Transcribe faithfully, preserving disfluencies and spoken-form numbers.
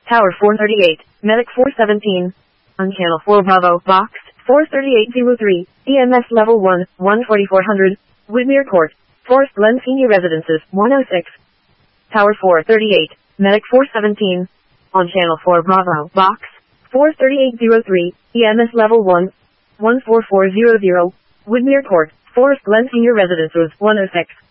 Tower four thirty-eight, Medic four seventeen. On Channel four Bravo, Box four thirty-eight oh three, E M S Level one, one forty-four hundred, Whitmere Court, Forest Glen Senior Residences, one oh six. Tower four thirty-eight, Medic four seventeen. On Channel four Bravo, Box four thirty-eight oh three, E M S Level one, one four four hundred, Whitmere Court, Forest Glen Senior Residences, one oh six.